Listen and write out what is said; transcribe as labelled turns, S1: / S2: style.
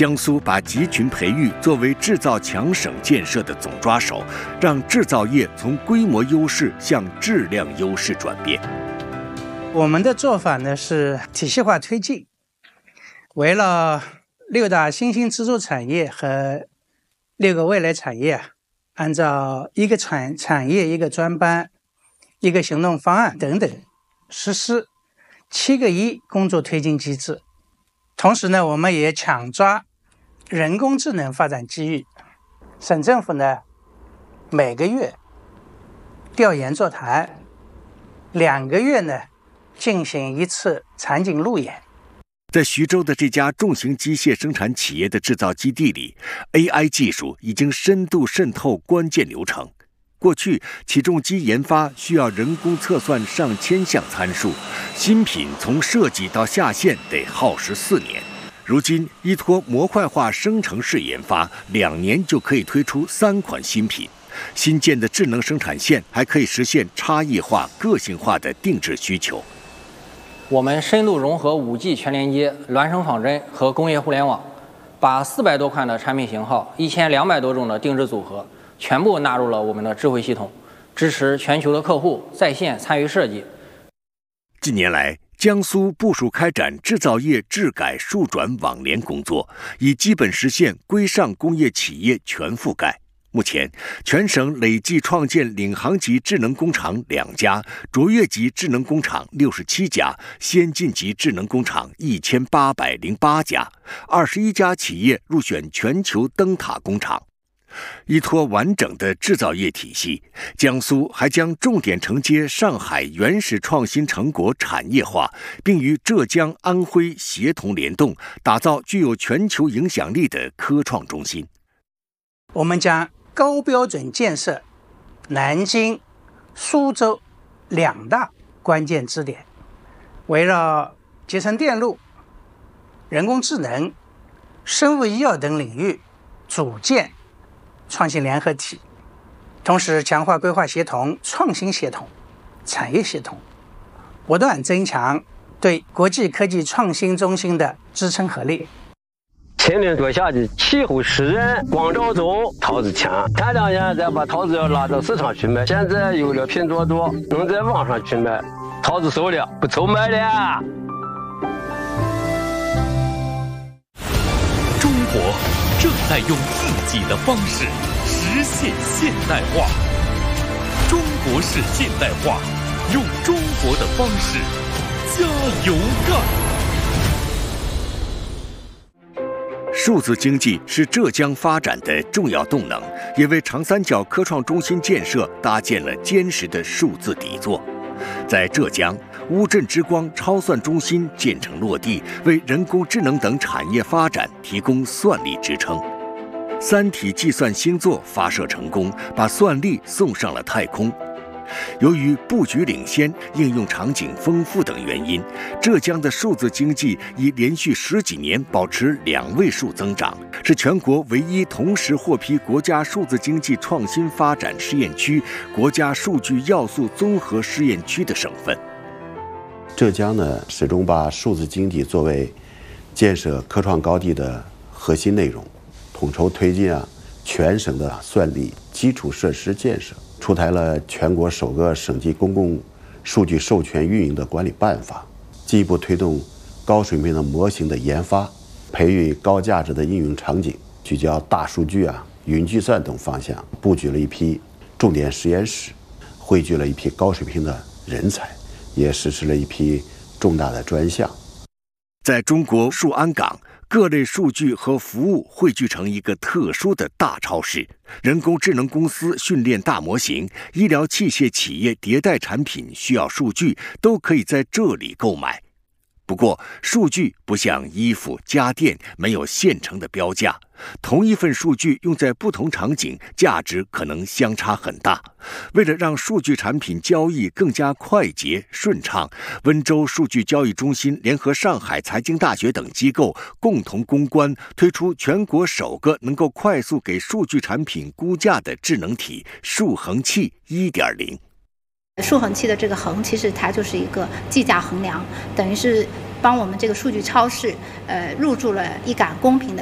S1: 江苏把集群培育作为制造强省建设的总抓手，让制造业从规模优势向质量优势转变。
S2: 我们的做法呢是体系化推进，围绕6大新兴支柱产业和6个未来产业，按照一个产业一个专班、一个行动方案等等，实施7个1工作推进机制。同时呢，我们也抢抓人工智能发展机遇。省政府呢，每个月调研座谈，2个月呢进行1次场景路演。
S1: 在徐州的这家重型机械生产企业的制造基地里， AI 技术已经深度渗透关键流程。过去起重机研发需要人工测算上千项参数，新品从设计到下线得耗时4年。如今依托模块化生成式研发，2年就可以推出3款新品。新建的智能生产线还可以实现差异化、个性化的定制需求。
S3: 我们深度融合 5G 全连接、孪生仿真和工业互联网，把400多款的产品型号、1200多种的定制组合全部纳入了我们的智慧系统，支持全球的客户在线参与设计。
S1: 近年来，江苏部署开展制造业质改数转网联工作，已基本实现规上工业企业全覆盖。目前，全省累计创建领航级智能工厂2家，卓越级智能工厂67家，先进级智能工厂1808家，21家企业入选全球灯塔工厂。依托完整的制造业体系，江苏还将重点承接上海原始创新成果产业化，并与浙江、安徽协同联动，打造具有全球影响力的科创中心。
S2: 我们将高标准建设南京、苏州2大关键支点，围绕集成电路、人工智能、生物医药等领域组建创新联合体，同时强化规划协同、创新协同、产业协同，不断增强对国际科技创新中心的支撑合力。
S4: 前面做下去，气候湿润，光照足，桃子强。前2年再把桃子要拉到市场去卖，现在有了拼多多，能在网上去卖，桃子收了，不愁卖了。
S5: 中国正在用自己的方式实现现代化，中国式现代化，用中国的方式加油干。
S1: 数字经济是浙江发展的重要动能，也为长三角科创中心建设搭建了坚实的数字底座。在浙江，乌镇之光超算中心建成落地，为人工智能等产业发展提供算力支撑。3体计算星座发射成功，把算力送上了太空。由于布局领先、应用场景丰富等原因，浙江的数字经济已连续10几年保持2位数增长，是全国唯一同时获批国家数字经济创新发展试验区、国家数据要素综合试验区的省份。
S6: 浙江呢，始终把数字经济作为建设科创高地的核心内容，统筹推进全省的算力基础设施建设，出台了全国首个省级公共数据授权运营的管理办法，进一步推动高水平的模型的研发，培育高价值的应用场景，聚焦大数据、云计算等方向，布局了一批重点实验室，汇聚了一批高水平的人才，也实施了一批重大的专项。
S1: 在中国数安港，各类数据和服务汇聚成一个特殊的大超市，人工智能公司训练大模型，医疗器械企业迭代产品需要数据，都可以在这里购买。不过，数据不像衣服、家电，没有现成的标价。同一份数据用在不同场景，价值可能相差很大。为了让数据产品交易更加快捷顺畅，温州数据交易中心联合上海财经大学等机构共同攻关，推出全国首个能够快速给数据产品估价的智能体数衡器 1.0。
S7: 数衡器的这个衡，其实它就是一个计价衡量，等于是帮我们这个数据超市入驻了一杆公平的